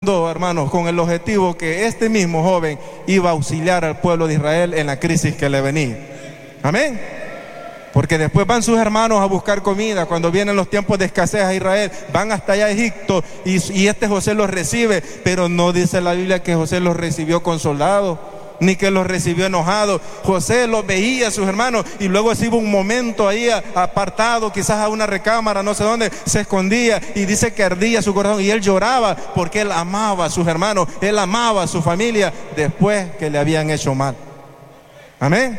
mandó, hermanos, con el objetivo que este mismo joven iba a auxiliar al pueblo de Israel en la crisis que le venía. Amén. Porque después van sus hermanos a buscar comida. Cuando vienen los tiempos de escasez a Israel, van hasta allá a Egipto y este José los recibe. Pero no dice la Biblia que José los recibió con soldados, ni que los recibió enojados. José los veía a sus hermanos y luego se iba un momento ahí apartado, quizás a una recámara, no sé dónde, se escondía y dice que ardía su corazón y él lloraba porque él amaba a sus hermanos, él amaba a su familia después que le habían hecho mal. Amén.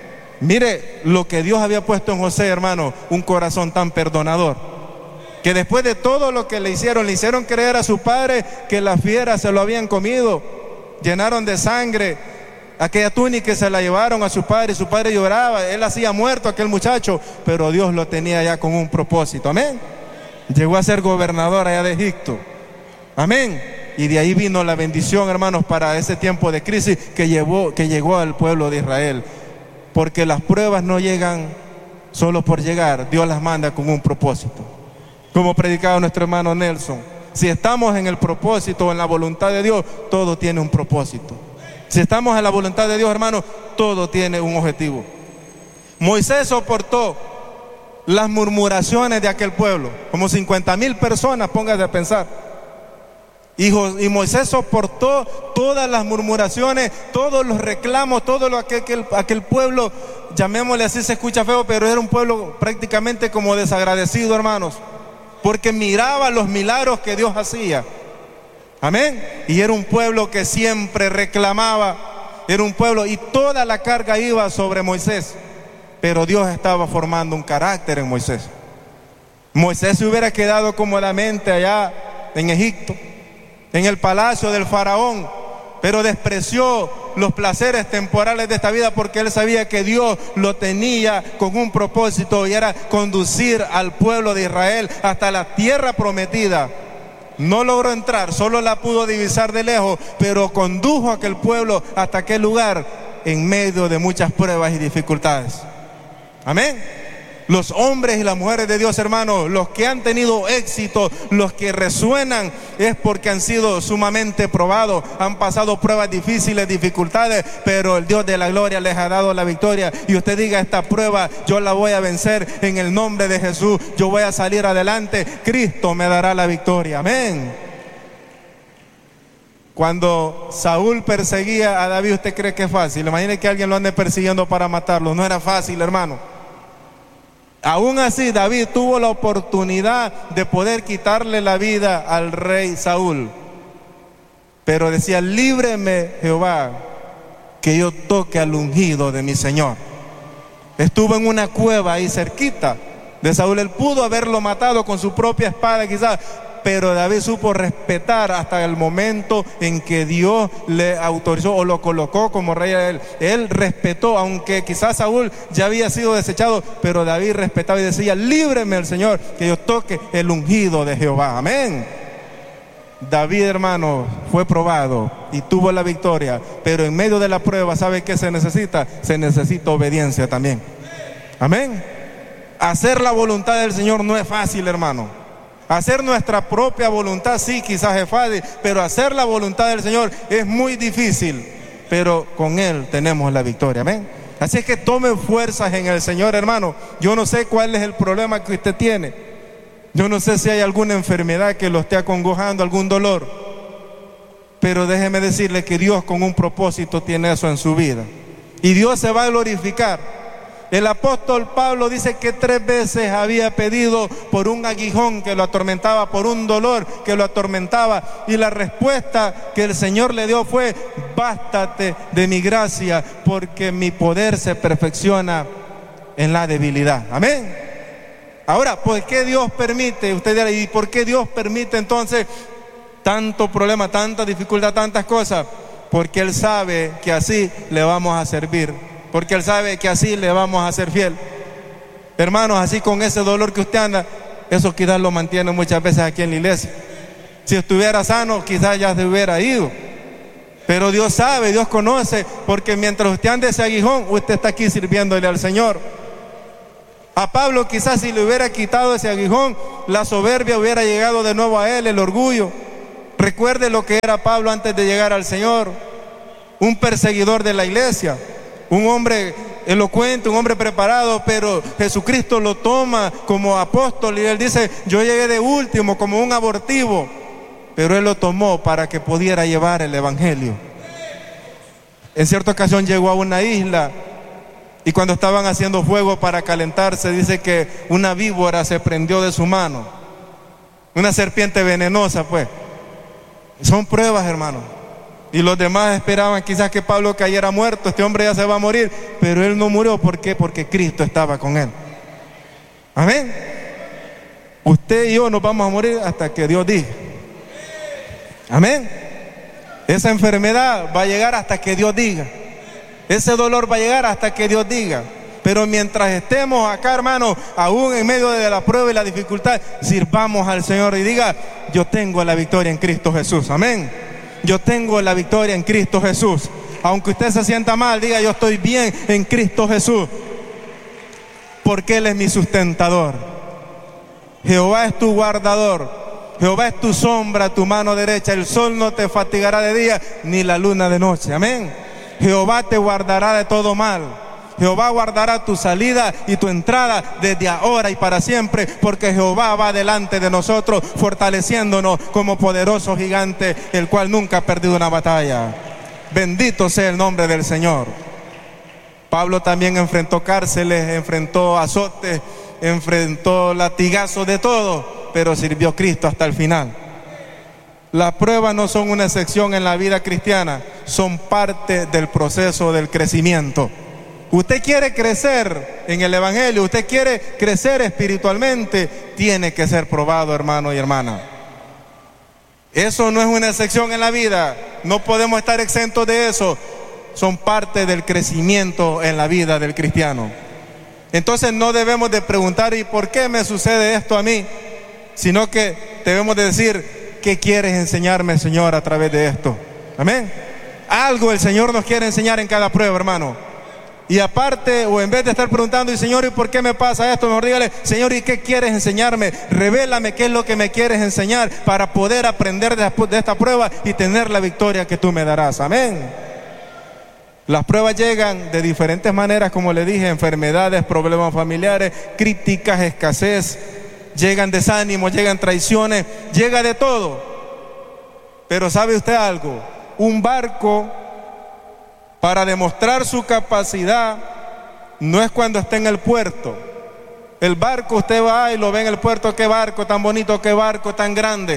Mire lo que Dios había puesto en José, hermano, un corazón tan perdonador, que después de todo lo que le hicieron creer a su padre que las fieras se lo habían comido, llenaron de sangre aquella túnica y se la llevaron a su padre, y su padre lloraba, él hacía muerto a aquel muchacho, pero Dios lo tenía ya con un propósito. Amén. Llegó a ser gobernador allá de Egipto. Amén. Y de ahí vino la bendición, hermanos, para ese tiempo de crisis que llegó al pueblo de Israel. Porque las pruebas no llegan solo por llegar, Dios las manda con un propósito. Como predicaba nuestro hermano Nelson, si estamos en el propósito, en la voluntad de Dios, todo tiene un propósito. Si estamos en la voluntad de Dios, hermanos, todo tiene un objetivo. Moisés soportó las murmuraciones de aquel pueblo, como 50,000 personas, póngase a pensar. Y Moisés soportó todas las murmuraciones, todos los reclamos, todo lo que aquel pueblo, llamémosle así, se escucha feo, pero era un pueblo prácticamente como desagradecido, hermanos, porque miraba los milagros que Dios hacía. Amén. Y era un pueblo que siempre reclamaba, era un pueblo, y toda la carga iba sobre Moisés, pero Dios estaba formando un carácter en Moisés. Moisés se hubiera quedado cómodamente allá en Egipto, en el palacio del faraón, pero despreció los placeres temporales de esta vida porque él sabía que Dios lo tenía con un propósito y era conducir al pueblo de Israel hasta la tierra prometida. No logró entrar, solo la pudo divisar de lejos, pero condujo a aquel pueblo hasta aquel lugar en medio de muchas pruebas y dificultades. Amén. Los hombres y las mujeres de Dios, hermanos, los que han tenido éxito, los que resuenan, es porque han sido sumamente probados, han pasado pruebas difíciles, dificultades, pero el Dios de la gloria les ha dado la victoria. Y usted diga: esta prueba yo la voy a vencer en el nombre de Jesús, yo voy a salir adelante, Cristo me dará la victoria. Amén. Cuando Saúl perseguía a David, ¿usted cree que es fácil? Imagine que alguien lo ande persiguiendo para matarlo. No era fácil, hermano. Aún así, David tuvo la oportunidad de poder quitarle la vida al rey Saúl, pero decía: líbreme, Jehová, que yo toque al ungido de mi Señor. Estuvo en una cueva ahí cerquita de Saúl. Él pudo haberlo matado con su propia espada quizás, pero David supo respetar hasta el momento en que Dios le autorizó o lo colocó como rey a él. Él respetó, aunque quizás Saúl ya había sido desechado, pero David respetaba y decía: líbreme el Señor, que yo toque el ungido de Jehová. Amén. David, hermano, fue probado y tuvo la victoria, pero en medio de la prueba, ¿sabe qué se necesita? Se necesita obediencia también. Amén. Hacer la voluntad del Señor no es fácil, hermano. Hacer nuestra propia voluntad sí, quizás es fácil, pero hacer la voluntad del Señor es muy difícil, pero con Él tenemos la victoria. Amén. Así es que tome fuerzas en el Señor, hermano. Yo no sé cuál es el problema que usted tiene. Yo no sé si hay alguna enfermedad que lo esté acongojando, algún dolor, pero déjeme decirle que Dios con un propósito tiene eso en su vida y Dios se va a glorificar. El apóstol Pablo dice que 3 veces había pedido por un aguijón que lo atormentaba, por un dolor que lo atormentaba, y la respuesta que el Señor le dio fue: bástate de mi gracia, porque mi poder se perfecciona en la debilidad. Amén. Ahora, ¿por qué Dios permite? Usted dirá: ¿y por qué Dios permite entonces tanto problema, tanta dificultad, tantas cosas? Porque Él sabe que así le vamos a servir, porque Él sabe que así le vamos a ser fiel. Hermanos, así con ese dolor que usted anda, eso quizás lo mantiene muchas veces aquí en la iglesia. Si estuviera sano, quizás ya se hubiera ido. Pero Dios sabe, Dios conoce, porque mientras usted ande ese aguijón, usted está aquí sirviéndole al Señor. A Pablo quizás si le hubiera quitado ese aguijón, la soberbia hubiera llegado de nuevo a él, el orgullo. Recuerde lo que era Pablo antes de llegar al Señor. Un perseguidor de la iglesia, un hombre elocuente, un hombre preparado, pero Jesucristo lo toma como apóstol y él dice: yo llegué de último como un abortivo, pero él lo tomó para que pudiera llevar el evangelio. En cierta ocasión llegó a una isla y cuando estaban haciendo fuego para calentarse, dice que una víbora se prendió de su mano, una serpiente venenosa, pues. Son pruebas, hermano. Y los demás esperaban quizás que Pablo cayera muerto. Este hombre ya se va a morir, pero él no murió. ¿Por qué? Porque Cristo estaba con él. Amén. Usted y yo nos vamos a morir hasta que Dios diga. Amén. Esa enfermedad va a llegar hasta que Dios diga. Ese dolor va a llegar hasta que Dios diga. Pero mientras estemos acá, hermano, aún en medio de la prueba y la dificultad, sirvamos al Señor y diga: yo tengo la victoria en Cristo Jesús. Amén. Yo tengo la victoria en Cristo Jesús. Aunque usted se sienta mal, diga: yo estoy bien en Cristo Jesús, porque Él es mi sustentador. Jehová es tu guardador, Jehová es tu sombra, tu mano derecha. El sol no te fatigará de día, ni la luna de noche. Amén. Jehová te guardará de todo mal. Jehová guardará tu salida y tu entrada desde ahora y para siempre, porque Jehová va delante de nosotros, fortaleciéndonos como poderoso gigante, el cual nunca ha perdido una batalla. Bendito sea el nombre del Señor. Pablo también enfrentó cárceles, enfrentó azotes, enfrentó latigazos, de todo, pero sirvió a Cristo hasta el final. Las pruebas no son una excepción en la vida cristiana, son parte del proceso del crecimiento. Usted quiere crecer en el evangelio, usted quiere crecer espiritualmente, tiene que ser probado, hermano y hermana. Eso no es una excepción en la vida, no podemos estar exentos de eso. Son parte del crecimiento en la vida del cristiano. Entonces no debemos de preguntar: ¿y por qué me sucede esto a mí? Sino que debemos de decir: ¿qué quieres enseñarme, Señor, a través de esto? Amén. Algo el Señor nos quiere enseñar en cada prueba, hermano. Y aparte, o en vez de estar preguntando: y Señor, ¿y por qué me pasa esto? Mejor dígale: Señor, ¿y qué quieres enseñarme? Revélame qué es lo que me quieres enseñar para poder aprender de esta prueba y tener la victoria que tú me darás. Amén. Las pruebas llegan de diferentes maneras, como le dije: enfermedades, problemas familiares, críticas, escasez, llegan desánimos, llegan traiciones, llega de todo. Pero ¿sabe usted algo? Un barco, para demostrar su capacidad, no es cuando esté en el puerto. El barco, usted va y lo ve en el puerto: qué barco tan bonito, qué barco tan grande.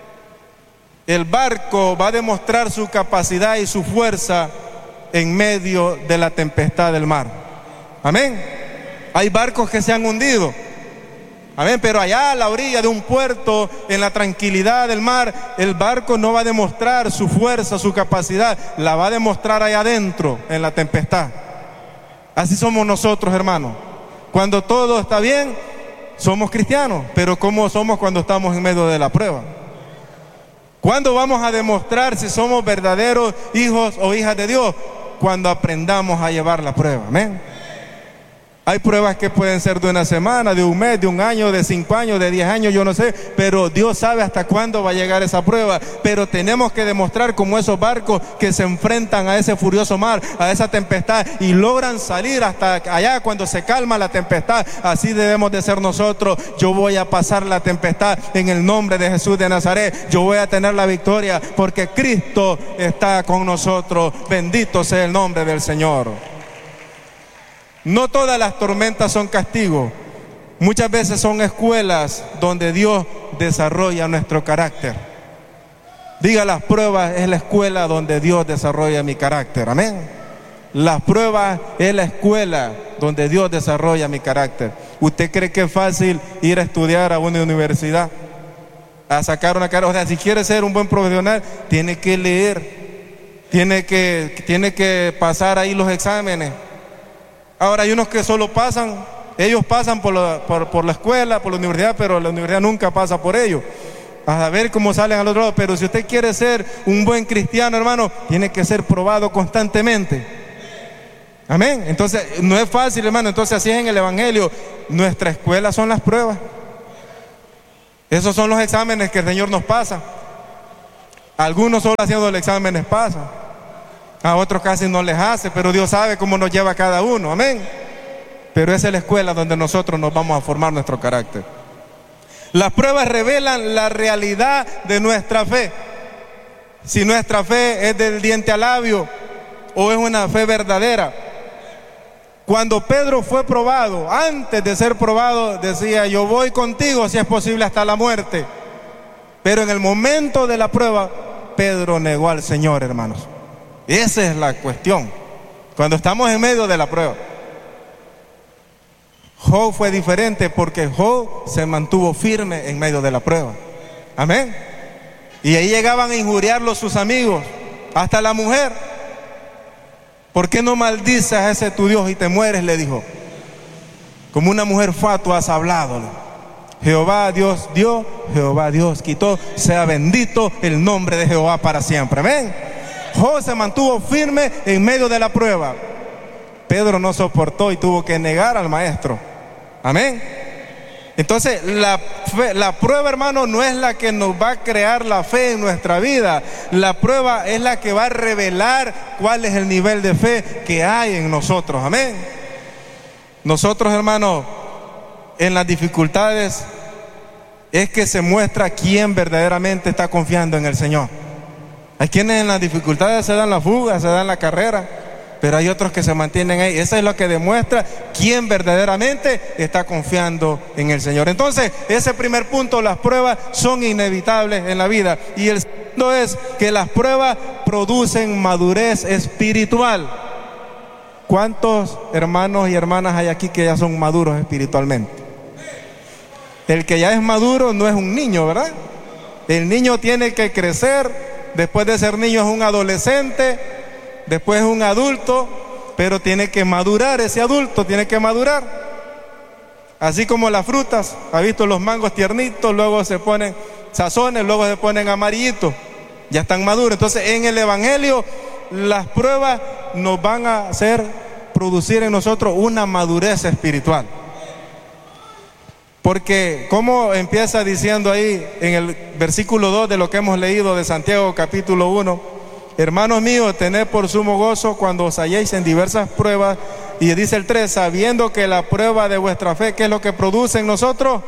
El barco va a demostrar su capacidad y su fuerza en medio de la tempestad del mar. Amén. Hay barcos que se han hundido. Amén. Pero allá a la orilla de un puerto, en la tranquilidad del mar, el barco no va a demostrar su fuerza, su capacidad, la va a demostrar allá adentro, en la tempestad. Así somos nosotros, hermanos. Cuando todo está bien, somos cristianos. Pero ¿cómo somos cuando estamos en medio de la prueba? ¿Cuándo vamos a demostrar si somos verdaderos hijos o hijas de Dios? Cuando aprendamos a llevar la prueba. Amén. Hay pruebas que pueden ser de una semana, de un mes, de un año, de 5 años, de 10 años, yo no sé, pero Dios sabe hasta cuándo va a llegar esa prueba. Pero tenemos que demostrar como esos barcos que se enfrentan a ese furioso mar, a esa tempestad, y logran salir hasta allá cuando se calma la tempestad. Así debemos de ser nosotros. Yo voy a pasar la tempestad en el nombre de Jesús de Nazaret. Yo voy a tener la victoria porque Cristo está con nosotros. Bendito sea el nombre del Señor. No todas las tormentas son castigos. Muchas veces son escuelas donde Dios desarrolla nuestro carácter. Diga: las pruebas es la escuela donde Dios desarrolla mi carácter. Amén. Las pruebas es la escuela donde Dios desarrolla mi carácter. ¿Usted cree que es fácil ir a estudiar a una universidad, a sacar una carrera? O sea, si quiere ser un buen profesional, tiene que leer, tiene que pasar ahí los exámenes. Ahora hay unos que solo pasan, ellos pasan por la escuela, por la universidad, pero la universidad nunca pasa por ellos, a ver cómo salen al otro lado. Pero si usted quiere ser un buen cristiano, hermano, tiene que ser probado constantemente. Amén. Entonces no es fácil, hermano. Entonces así es en el evangelio. Nuestra escuela son las pruebas. Esos son los exámenes que el Señor nos pasa. A algunos solo haciendo el examen les pasa, a otros casi no les hace, pero Dios sabe cómo nos lleva a cada uno, amén. Pero esa es la escuela donde nosotros nos vamos a formar nuestro carácter. Las pruebas revelan la realidad de nuestra fe. Si nuestra fe es del diente al labio o es una fe verdadera. Cuando Pedro fue probado, antes de ser probado, decía: yo voy contigo si es posible hasta la muerte. Pero en el momento de la prueba, Pedro negó al Señor, hermanos. Esa es la cuestión. Cuando estamos en medio de la prueba. Job fue diferente porque Job se mantuvo firme en medio de la prueba. Amén. Y ahí llegaban a injuriarlo sus amigos, hasta la mujer. ¿Por qué no maldices a ese tu Dios y te mueres?, le dijo. Como una mujer fatua has hablado. Jehová Dios dio, Jehová Dios quitó. Sea bendito el nombre de Jehová para siempre. Amén. Job se mantuvo firme en medio de la prueba. Pedro no soportó y tuvo que negar al maestro. Amén. Entonces la prueba, hermano, no es la que nos va a crear la fe en nuestra vida. La prueba es la que va a revelar cuál es el nivel de fe que hay en nosotros. Amén. Nosotros, hermano, en las dificultades es que se muestra quién verdaderamente está confiando en el Señor. Hay quienes en las dificultades se dan la fuga, se dan la carrera, pero hay otros que se mantienen ahí. Eso es lo que demuestra quién verdaderamente está confiando en el Señor. Entonces, ese primer punto, las pruebas son inevitables en la vida. Y el segundo es que las pruebas producen madurez espiritual. ¿Cuántos hermanos y hermanas hay aquí que ya son maduros espiritualmente? El que ya es maduro no es un niño, ¿verdad? El niño tiene que crecer. Después de ser niño es un adolescente, después es un adulto, pero tiene que madurar ese adulto, tiene que madurar. Así como las frutas, ha visto los mangos tiernitos, luego se ponen sazones, luego se ponen amarillitos, ya están maduros. Entonces en el Evangelio las pruebas nos van a hacer producir en nosotros una madurez espiritual. Porque como empieza diciendo ahí en el versículo 2 de lo que hemos leído de Santiago capítulo 1, hermanos míos, tened por sumo gozo cuando os halléis en diversas pruebas. Y dice el 3, sabiendo que la prueba de vuestra fe, ¿qué es lo que produce en nosotros?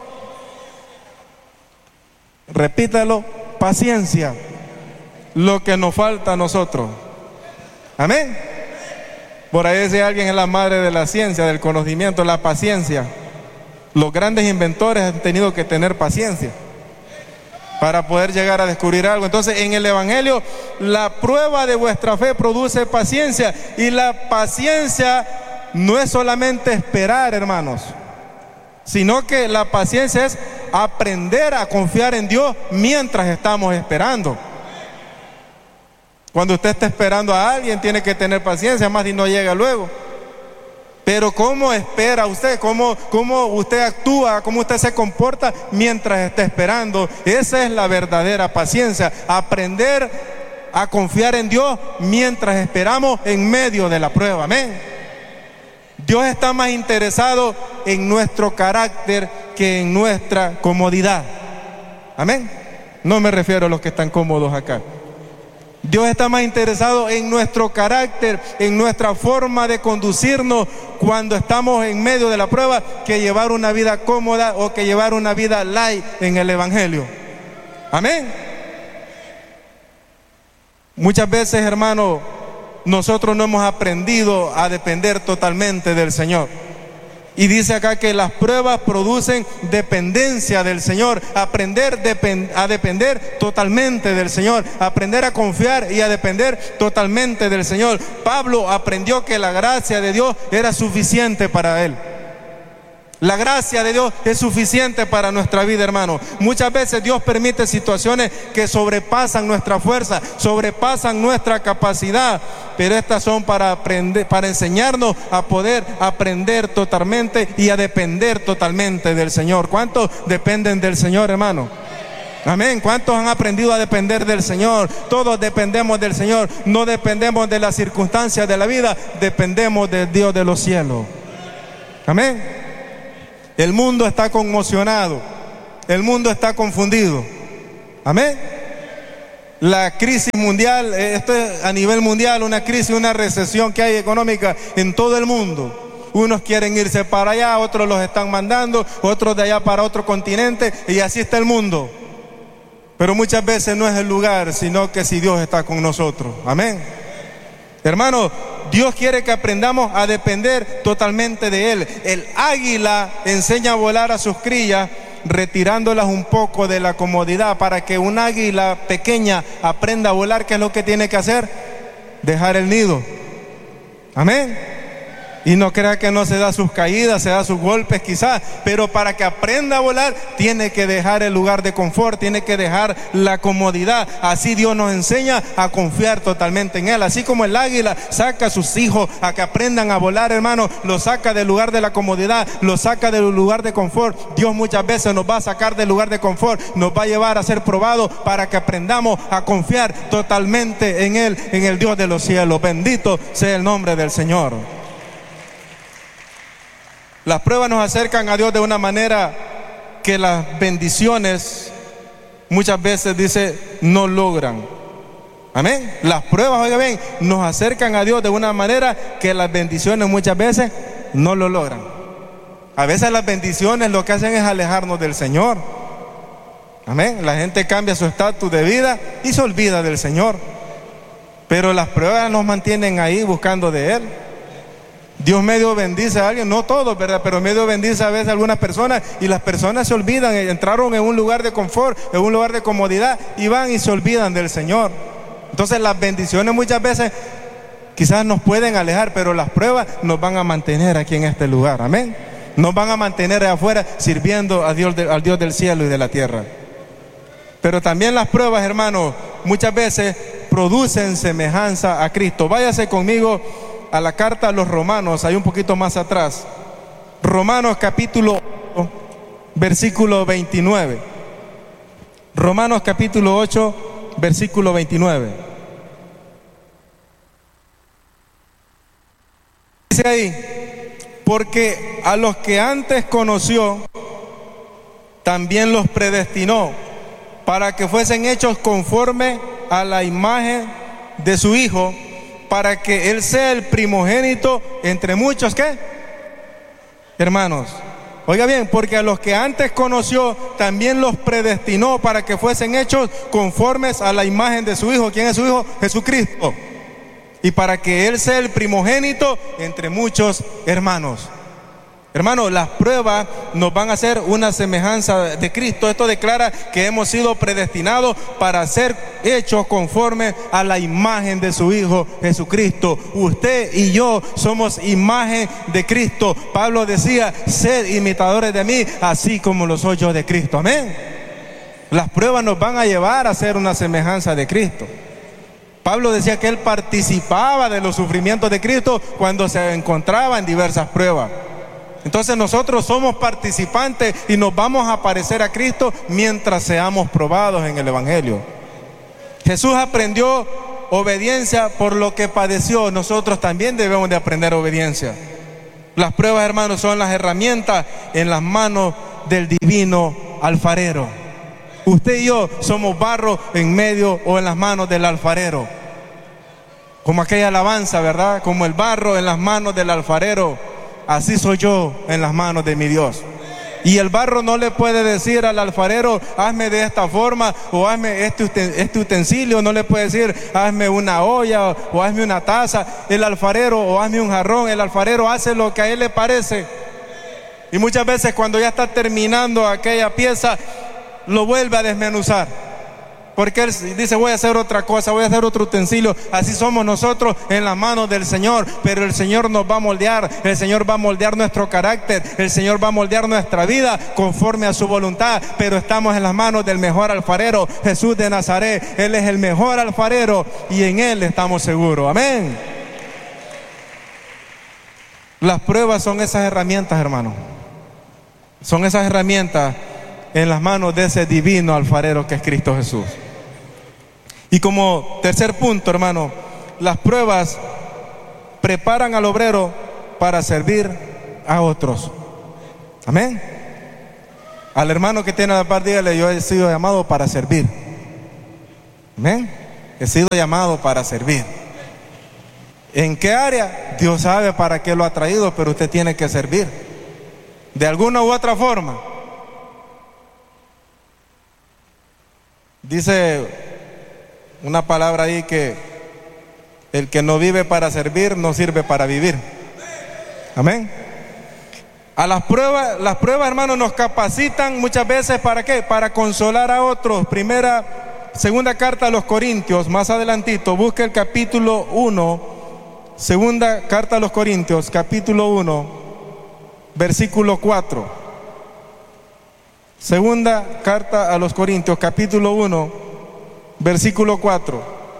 Repítalo: paciencia. Lo que nos falta a nosotros. Amén. Por ahí dice alguien: es la madre de la ciencia, del conocimiento, la paciencia. Los grandes inventores han tenido que tener paciencia para poder llegar a descubrir algo. Entonces, en el Evangelio, la prueba de vuestra fe produce paciencia. Y la paciencia no es solamente esperar, hermanos, sino que la paciencia es aprender a confiar en Dios mientras estamos esperando. Cuando usted está esperando a alguien, tiene que tener paciencia, más si no llega luego. Pero ¿cómo espera usted? ¿Cómo usted actúa? ¿Cómo usted se comporta mientras está esperando? Esa es la verdadera paciencia. Aprender a confiar en Dios mientras esperamos en medio de la prueba. Amén. Dios está más interesado en nuestro carácter que en nuestra comodidad. Amén. No me refiero a los que están cómodos acá. Dios está más interesado en nuestro carácter, en nuestra forma de conducirnos cuando estamos en medio de la prueba, que llevar una vida cómoda o que llevar una vida light en el Evangelio. Amén. Muchas veces, hermano, nosotros no hemos aprendido a depender totalmente del Señor. Y dice acá que las pruebas producen dependencia del Señor. Aprender a depender totalmente del Señor. Aprender a confiar y a depender totalmente del Señor. Pablo aprendió que la gracia de Dios era suficiente para él. La gracia de Dios es suficiente para nuestra vida, hermano. Muchas veces Dios permite situaciones que sobrepasan nuestra fuerza, sobrepasan nuestra capacidad, pero estas son para aprender, para enseñarnos a poder aprender totalmente y a depender totalmente del Señor. ¿Cuántos dependen del Señor, hermano? Amén. ¿Cuántos han aprendido a depender del Señor? Todos dependemos del Señor. No dependemos de las circunstancias de la vida, dependemos del Dios de los cielos. Amén. El mundo está conmocionado, el mundo está confundido. Amén. La crisis mundial, esto es a nivel mundial, una crisis, una recesión que hay económica en todo el mundo. Unos quieren irse para allá, otros los están mandando, otros de allá para otro continente, y así está el mundo. Pero muchas veces no es el lugar, sino que si Dios está con nosotros. Amén. Hermano, Dios quiere que aprendamos a depender totalmente de Él. El águila enseña a volar a sus crías, retirándolas un poco de la comodidad. Para que un águila pequeña aprenda a volar, ¿qué es lo que tiene que hacer? Dejar el nido. Amén. Y no crea que no se da sus caídas, se da sus golpes quizás, pero para que aprenda a volar tiene que dejar el lugar de confort, tiene que dejar la comodidad. Así Dios nos enseña a confiar totalmente en Él. Así como el águila saca a sus hijos a que aprendan a volar, hermano, los saca del lugar de la comodidad, los saca del lugar de confort. Dios muchas veces nos va a sacar del lugar de confort, nos va a llevar a ser probados para que aprendamos a confiar totalmente en Él, en el Dios de los cielos. Bendito sea el nombre del Señor. Las pruebas nos acercan a Dios de una manera que las bendiciones muchas veces, dice, no logran. Amén. Las pruebas, oiga bien, nos acercan a Dios de una manera que las bendiciones muchas veces no lo logran. A veces las bendiciones lo que hacen es alejarnos del Señor. Amén. La gente cambia su estatus de vida y se olvida del Señor. Pero las pruebas nos mantienen ahí buscando de Él. Dios medio bendice a alguien, no todos, ¿verdad? Pero medio bendice a veces a algunas personas y las personas se olvidan, entraron en un lugar de confort, en un lugar de comodidad y van y se olvidan del Señor. Entonces las bendiciones muchas veces quizás nos pueden alejar, pero las pruebas nos van a mantener aquí en este lugar, amén. Nos van a mantener allá afuera sirviendo a Dios, al Dios del cielo y de la tierra. Pero también las pruebas, hermanos, muchas veces producen semejanza a Cristo. Váyase conmigo a la carta a los Romanos, hay un poquito más atrás. Romanos capítulo 8, versículo 29. Romanos capítulo 8, versículo 29. Dice ahí: porque a los que antes conoció, también los predestinó, para que fuesen hechos conforme a la imagen de su Hijo, para que Él sea el primogénito entre muchos, ¿qué? Hermanos, oiga bien, porque a los que antes conoció, también los predestinó para que fuesen hechos conformes a la imagen de su Hijo. ¿Quién es su Hijo? Jesucristo. Y para que Él sea el primogénito entre muchos hermanos. Hermanos, las pruebas nos van a hacer una semejanza de Cristo. Esto declara que hemos sido predestinados para ser hechos conforme a la imagen de su Hijo Jesucristo. Usted y yo somos imagen de Cristo. Pablo decía: sed imitadores de mí, así como lo soy yo de Cristo. Amén. Las pruebas nos van a llevar a ser una semejanza de Cristo. Pablo decía que él participaba de los sufrimientos de Cristo cuando se encontraba en diversas pruebas. Entonces nosotros somos participantes y nos vamos a parecer a Cristo mientras seamos probados en el Evangelio. Jesús aprendió obediencia por lo que padeció. Nosotros también debemos de aprender obediencia. Las pruebas, hermanos, son las herramientas en las manos del divino alfarero. Usted y yo somos barro en medio o en las manos del alfarero. Como aquella alabanza, ¿verdad? Como el barro en las manos del alfarero, así soy yo en las manos de mi Dios. Y el barro no le puede decir al alfarero: hazme de esta forma, o hazme este utensilio. No le puede decir: hazme una olla, o hazme una taza. El alfarero, o hazme un jarrón. El alfarero hace lo que a él le parece. Y muchas veces cuando ya está terminando aquella pieza, lo vuelve a desmenuzar. Porque Él dice: voy a hacer otra cosa, voy a hacer otro utensilio. Así somos nosotros en las manos del Señor. Pero el Señor nos va a moldear. El Señor va a moldear nuestro carácter. El Señor va a moldear nuestra vida conforme a su voluntad. Pero estamos en las manos del mejor alfarero, Jesús de Nazaret. Él es el mejor alfarero y en Él estamos seguros. Amén. Las pruebas son esas herramientas, hermano. Son esas herramientas en las manos de ese divino alfarero que es Cristo Jesús. Y como tercer punto, hermano, las pruebas preparan al obrero para servir a otros. Amén. Al hermano que tiene a la par, dígale: yo he sido llamado para servir. Amén. He sido llamado para servir. ¿En qué área? Dios sabe para qué lo ha traído, pero usted tiene que servir de alguna u otra forma. Dice una palabra ahí que el que no vive para servir no sirve para vivir. Amén. A las pruebas, hermanos, nos capacitan muchas veces ¿para qué? Para consolar a otros. Segunda carta a los Corintios, más adelantito, busque el capítulo 1. Segunda carta a los Corintios, capítulo 1, versículo 4. Segunda carta a los Corintios, capítulo 1, versículo 4.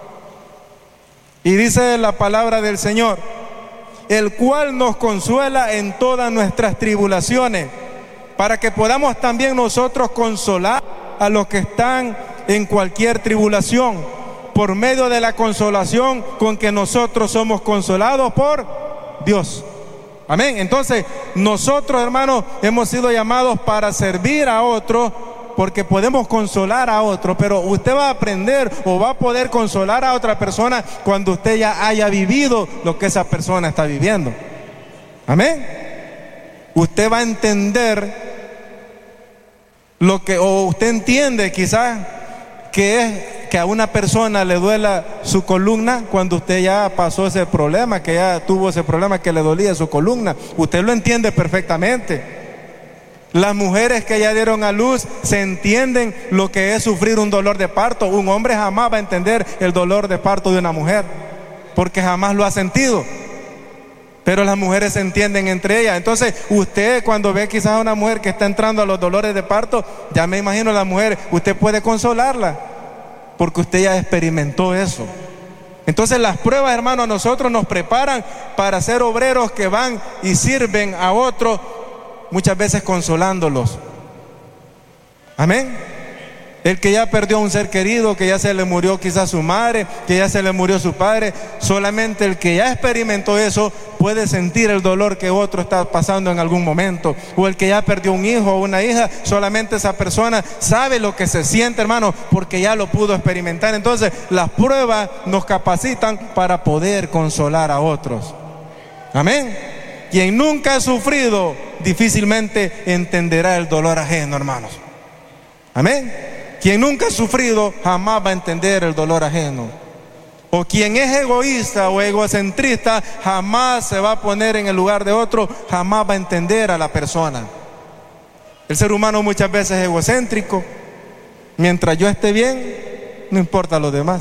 Y dice la palabra del Señor: el cual nos consuela en todas nuestras tribulaciones, para que podamos también nosotros consolar a los que están en cualquier tribulación, por medio de la consolación con que nosotros somos consolados por Dios. Amén. Entonces, nosotros, hermanos, hemos sido llamados para servir a otros, porque podemos consolar a otros, pero usted va a aprender o va a poder consolar a otra persona cuando usted ya haya vivido lo que esa persona está viviendo. Amén. Usted va a entender o usted entiende quizás que es que a una persona le duela su columna cuando usted ya pasó ese problema, que ya tuvo ese problema que le dolía su columna. Usted lo entiende perfectamente. Las mujeres que ya dieron a luz se entienden lo que es sufrir un dolor de parto. Un hombre jamás va a entender el dolor de parto de una mujer, porque jamás lo ha sentido. Pero las mujeres se entienden entre ellas. Entonces, usted cuando ve quizás a una mujer que está entrando a los dolores de parto, ya me imagino a la mujer, usted puede consolarla, porque usted ya experimentó eso. Entonces las pruebas, hermanos, a nosotros nos preparan para ser obreros que van y sirven a otros, muchas veces consolándolos. Amén. El que ya perdió a un ser querido, que ya se le murió quizás su madre, que ya se le murió su padre, solamente el que ya experimentó eso puede sentir el dolor que otro está pasando en algún momento. O el que ya perdió un hijo o una hija, solamente esa persona sabe lo que se siente, hermano, porque ya lo pudo experimentar. Entonces las pruebas nos capacitan para poder consolar a otros. Amén. Quien nunca ha sufrido difícilmente entenderá el dolor ajeno, hermanos. Amén. Quien nunca ha sufrido jamás va a entender el dolor ajeno. O quien es egoísta o egocentrista jamás se va a poner en el lugar de otro, jamás va a entender a la persona. El ser humano muchas veces es egocéntrico. Mientras yo esté bien, no importa los demás.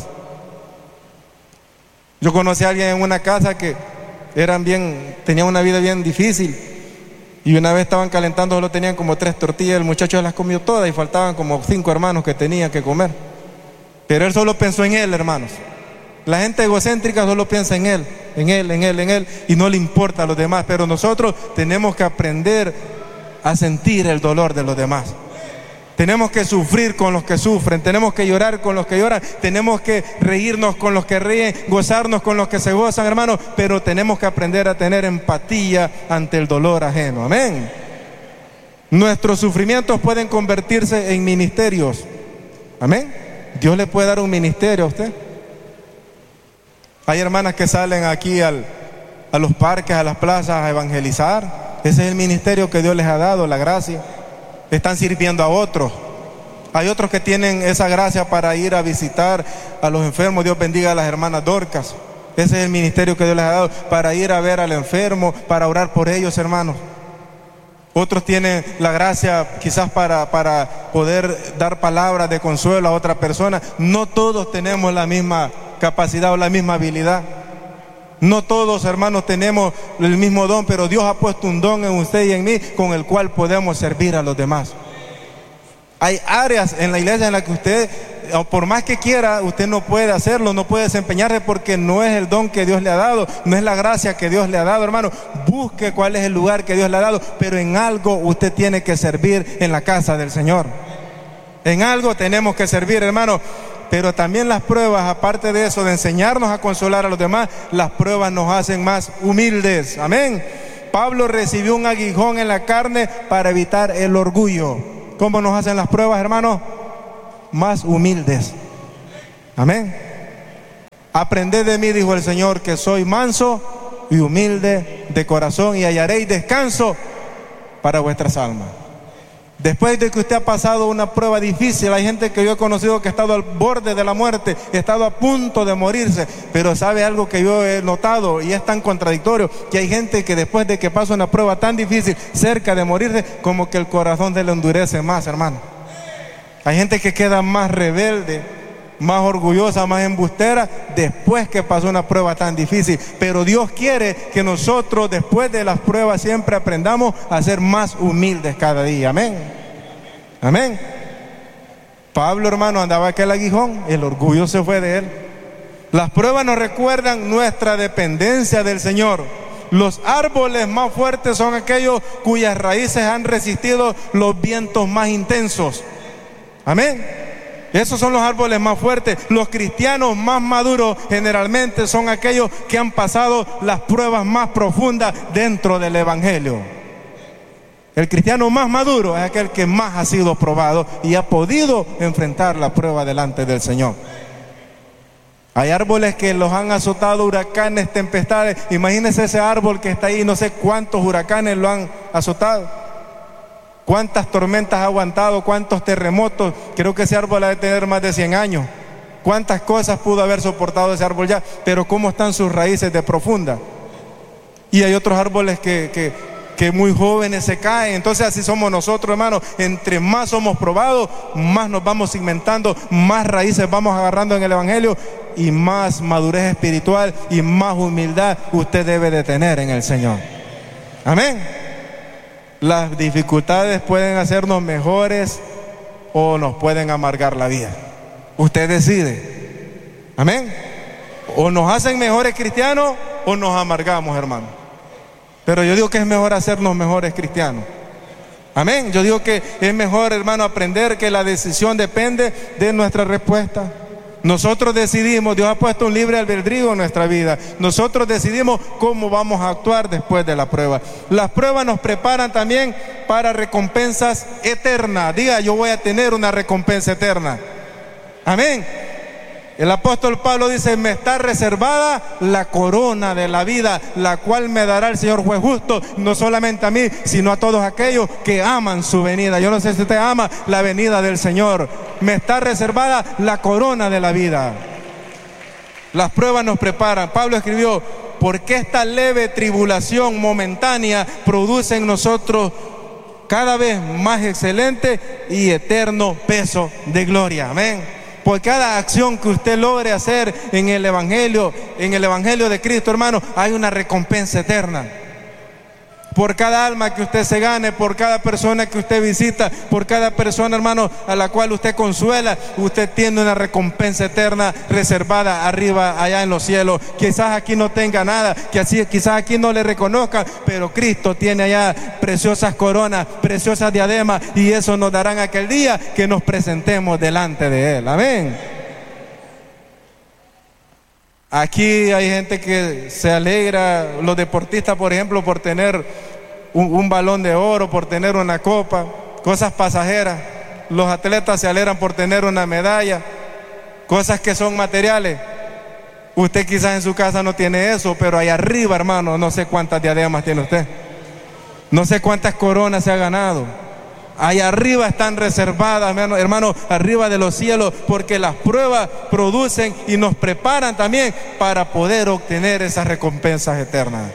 Yo conocí a alguien en una casa que tenían una vida bien difícil. Y una vez estaban calentando, solo tenían como 3 tortillas, el muchacho las comió todas y faltaban como 5 hermanos que tenían que comer. Pero él solo pensó en él, hermanos. La gente egocéntrica solo piensa en él, y no le importa a los demás. Pero nosotros tenemos que aprender a sentir el dolor de los demás. Tenemos que sufrir con los que sufren, tenemos que llorar con los que lloran, tenemos que reírnos con los que ríen, gozarnos con los que se gozan, hermanos, pero tenemos que aprender a tener empatía ante el dolor ajeno. Amén. Nuestros sufrimientos pueden convertirse en ministerios. Amén. Dios le puede dar un ministerio a usted. Hay hermanas que salen aquí a los parques, a las plazas a evangelizar. Ese es el ministerio que Dios les ha dado, la gracia. Están sirviendo a otros. Hay otros que tienen esa gracia para ir a visitar a los enfermos. Dios bendiga a las hermanas Dorcas. Ese es el ministerio que Dios les ha dado, para ir a ver al enfermo, para orar por ellos, hermanos. Otros tienen la gracia quizás para poder dar palabras de consuelo a otra persona. No todos tenemos la misma capacidad o la misma habilidad. No todos, hermanos, tenemos el mismo don, pero Dios ha puesto un don en usted y en mí con el cual podemos servir a los demás. Hay áreas en la iglesia en las que usted, por más que quiera, usted no puede hacerlo, no puede desempeñarse, porque no es el don que Dios le ha dado, no es la gracia que Dios le ha dado, hermano. Busque cuál es el lugar que Dios le ha dado, pero en algo usted tiene que servir en la casa del Señor. En algo tenemos que servir, hermano. Pero también las pruebas, aparte de eso, de enseñarnos a consolar a los demás, las pruebas nos hacen más humildes. Amén. Pablo recibió un aguijón en la carne para evitar el orgullo. ¿Cómo nos hacen las pruebas, hermanos? Más humildes. Amén. Aprended de mí, dijo el Señor, que soy manso y humilde de corazón, y hallaréis descanso para vuestras almas. Después de que usted ha pasado una prueba difícil, hay gente que yo he conocido que ha estado al borde de la muerte, ha estado a punto de morirse, pero sabe algo que yo he notado y es tan contradictorio, que hay gente que después de que pasa una prueba tan difícil, cerca de morirse, como que el corazón se le endurece más, hermano. Hay gente que queda más rebelde, más orgullosa, más embustera después que pasó una prueba tan difícil. Pero Dios quiere que nosotros después de las pruebas siempre aprendamos a ser más humildes cada día. Amén. Amén. Pablo, hermano, andaba aquel aguijón, el orgullo se fue de él. Las pruebas nos recuerdan nuestra dependencia del Señor. Los árboles más fuertes son aquellos cuyas raíces han resistido los vientos más intensos. Amén. Esos son los árboles más fuertes. Los cristianos más maduros generalmente son aquellos que han pasado las pruebas más profundas dentro del Evangelio. El cristiano más maduro es aquel que más ha sido probado y ha podido enfrentar la prueba delante del Señor. Hay árboles que los han azotado huracanes, tempestades. Imagínense ese árbol que está ahí, no sé cuántos huracanes lo han azotado. ¿Cuántas tormentas ha aguantado? ¿Cuántos terremotos? Creo que ese árbol ha de tener más de 100 años. ¿Cuántas cosas pudo haber soportado ese árbol ya? Pero ¿cómo están sus raíces de profunda? Y hay otros árboles que muy jóvenes se caen. Entonces así somos nosotros, hermanos. Entre más somos probados, más nos vamos cimentando, más raíces vamos agarrando en el Evangelio y más madurez espiritual y más humildad usted debe de tener en el Señor. Amén. Las dificultades pueden hacernos mejores o nos pueden amargar la vida. Usted decide. Amén. O nos hacen mejores cristianos o nos amargamos, hermano. Pero yo digo que es mejor hacernos mejores cristianos. Amén. Yo digo que es mejor, hermano, aprender que la decisión depende de nuestra respuesta. Nosotros decidimos, Dios ha puesto un libre albedrío en nuestra vida. Nosotros decidimos cómo vamos a actuar después de la prueba. Las pruebas nos preparan también para recompensas eternas. Diga, yo voy a tener una recompensa eterna. Amén. El apóstol Pablo dice, me está reservada la corona de la vida, la cual me dará el Señor juez justo, no solamente a mí, sino a todos aquellos que aman su venida. Yo no sé si usted ama la venida del Señor. Me está reservada la corona de la vida. Las pruebas nos preparan. Pablo escribió, porque esta leve tribulación momentánea produce en nosotros cada vez más excelente y eterno peso de gloria. Amén. Por cada acción que usted logre hacer en el Evangelio de Cristo, hermano, hay una recompensa eterna. Por cada alma que usted se gane, por cada persona que usted visita, por cada persona, hermano, a la cual usted consuela, usted tiene una recompensa eterna reservada arriba, allá en los cielos. Quizás aquí no tenga nada, quizás aquí no le reconozca, pero Cristo tiene allá preciosas coronas, preciosas diademas, y eso nos darán aquel día que nos presentemos delante de Él. Amén. Aquí hay gente que se alegra, los deportistas, por ejemplo, por tener un balón de oro, por tener una copa, cosas pasajeras. Los atletas se alegran por tener una medalla, cosas que son materiales. Usted quizás en su casa no tiene eso, pero ahí arriba, hermano, no sé cuántas diademas tiene usted. No sé cuántas coronas se ha ganado. Allá arriba están reservadas, hermano, arriba de los cielos, porque las pruebas producen y nos preparan también para poder obtener esas recompensas eternas.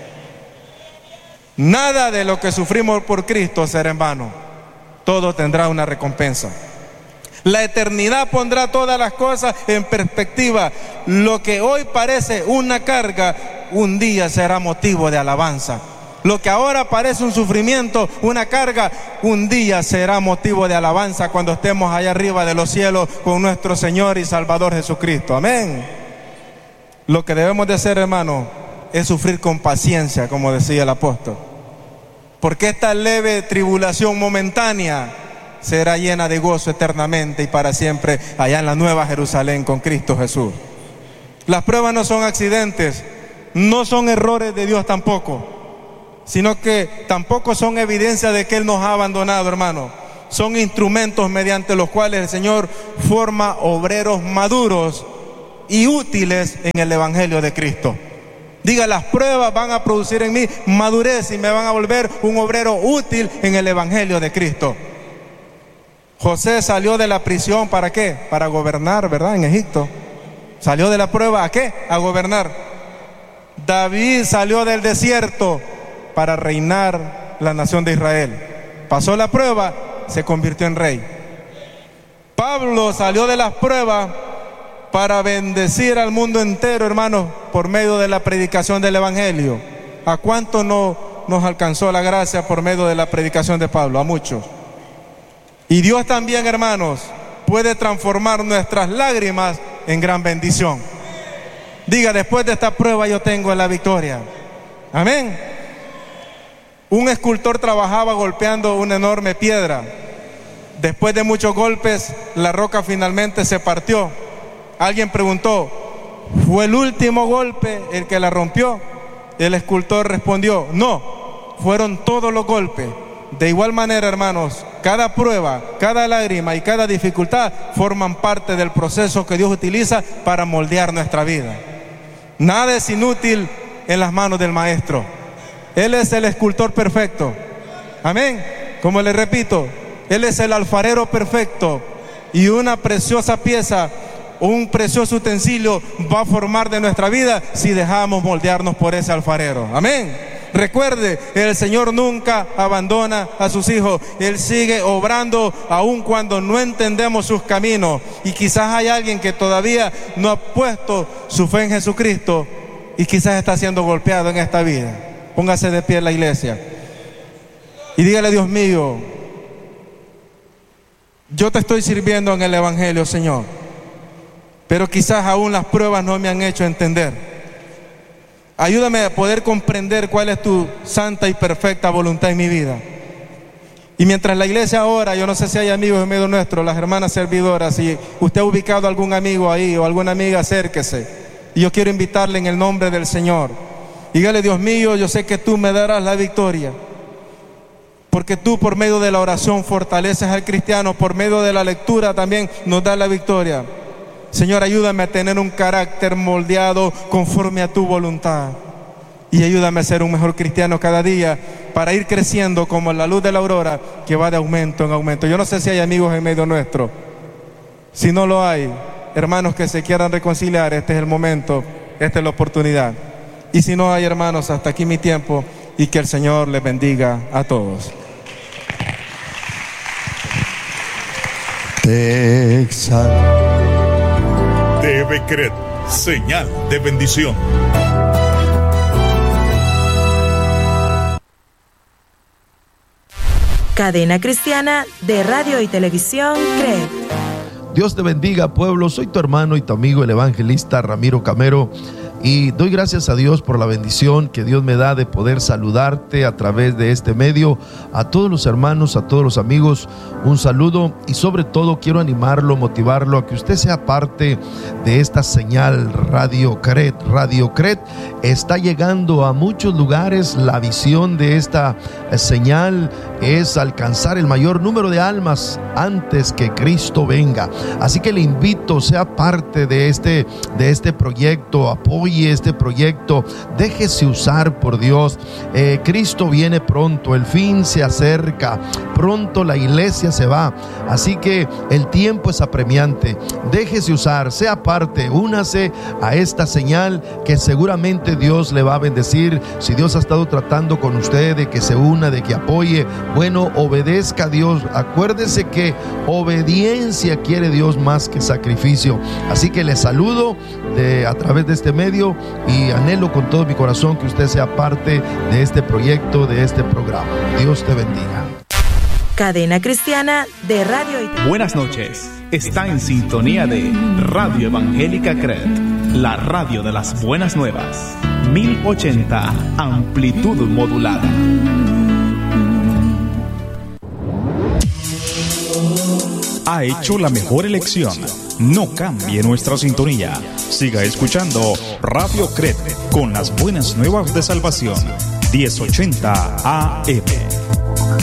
Nada de lo que sufrimos por Cristo será en vano. Todo tendrá una recompensa. La eternidad pondrá todas las cosas en perspectiva. Lo que hoy parece una carga, un día será motivo de alabanza. Lo que ahora parece un sufrimiento, una carga, un día será motivo de alabanza cuando estemos allá arriba de los cielos con nuestro Señor y Salvador Jesucristo. Amén. Lo que debemos de hacer, hermano, es sufrir con paciencia, como decía el apóstol. Porque esta leve tribulación momentánea será llena de gozo eternamente y para siempre allá en la nueva Jerusalén con Cristo Jesús. Las pruebas no son accidentes, no son errores de Dios tampoco, sino que tampoco son evidencia de que Él nos ha abandonado, hermano. Son instrumentos mediante los cuales el Señor forma obreros maduros y útiles en el Evangelio de Cristo. Diga, las pruebas van a producir en mí madurez y me van a volver un obrero útil en el Evangelio de Cristo. José salió de la prisión, ¿para qué? Para gobernar, ¿verdad? En Egipto. Salió de la prueba, ¿a qué? A gobernar. David salió del desierto para reinar la nación de Israel. Pasó la prueba, se convirtió en rey. Pablo salió de las pruebas para bendecir al mundo entero, hermanos, por medio de la predicación del Evangelio. ¿A cuánto no nos alcanzó la gracia por medio de la predicación de Pablo? A muchos. Y Dios también, hermanos, puede transformar nuestras lágrimas en gran bendición. Diga, después de esta prueba yo tengo la victoria. Amén. Un escultor trabajaba golpeando una enorme piedra. Después de muchos golpes, la roca finalmente se partió. Alguien preguntó, ¿fue el último golpe el que la rompió? El escultor respondió, no, fueron todos los golpes. De igual manera, hermanos, cada prueba, cada lágrima y cada dificultad forman parte del proceso que Dios utiliza para moldear nuestra vida. Nada es inútil en las manos del Maestro. Él es el escultor perfecto. Amén. Como le repito, Él es el alfarero perfecto, y una preciosa pieza, un precioso utensilio va a formar de nuestra vida si dejamos moldearnos por ese alfarero. Amén. Recuerde, el Señor nunca abandona a sus hijos. Él sigue obrando aun cuando no entendemos sus caminos. Y quizás hay alguien que todavía no ha puesto su fe en Jesucristo y quizás está siendo golpeado en esta vida. Póngase de pie en la iglesia y dígale, Dios mío, yo te estoy sirviendo en el Evangelio, Señor, pero quizás aún las pruebas no me han hecho entender. Ayúdame a poder comprender cuál es tu santa y perfecta voluntad en mi vida. Y mientras la iglesia ora, yo no sé si hay amigos en medio nuestro, las hermanas servidoras, si usted ha ubicado algún amigo ahí o alguna amiga, acérquese. Y yo quiero invitarle en el nombre del Señor. Dígale, Dios mío, yo sé que tú me darás la victoria, porque tú por medio de la oración fortaleces al cristiano, por medio de la lectura también nos da la victoria. Señor, ayúdame a tener un carácter moldeado conforme a tu voluntad, y ayúdame a ser un mejor cristiano cada día para ir creciendo como la luz de la aurora que va de aumento en aumento. Yo no sé si hay amigos en medio nuestro. Si no lo hay, hermanos que se quieran reconciliar, este es el momento, esta es la oportunidad. Y si no hay, hermanos, hasta aquí mi tiempo, y que el Señor les bendiga a todos. Te exalto. TVCRED, señal de bendición. Cadena cristiana de radio y televisión CRED. Dios te bendiga, pueblo. Soy tu hermano y tu amigo, el evangelista Ramiro Camero, y doy gracias a Dios por la bendición que Dios me da de poder saludarte a través de este medio. A todos los hermanos, a todos los amigos, un saludo, y sobre todo quiero animarlo, motivarlo a que usted sea parte de esta señal Radio CRED. Radio CRED está llegando a muchos lugares. La visión de esta señal es alcanzar el mayor número de almas antes que Cristo venga. Así que le invito, sea parte de este proyecto, apoye este proyecto, déjese usar por Dios. Cristo viene pronto, el fin se acerca, pronto la iglesia se va, así que el tiempo es apremiante. Déjese usar, sea parte, únase a esta señal que seguramente Dios le va a bendecir. Si Dios ha estado tratando con usted de que se una, de que apoye, bueno, obedezca a Dios. Acuérdese que obediencia quiere Dios más que sacrificio. Así que le saludo a través de este medio, y anhelo con todo mi corazón que usted sea parte de este proyecto, de este programa. Dios te bendiga. Cadena cristiana de radio y... Buenas noches. Está en sintonía de Radio Evangélica CRED, la radio de las buenas nuevas. 1080 amplitud modulada. Ha hecho la mejor elección. No cambie nuestra sintonía. Siga escuchando Radio CRED con las buenas nuevas de salvación. 1080 AM.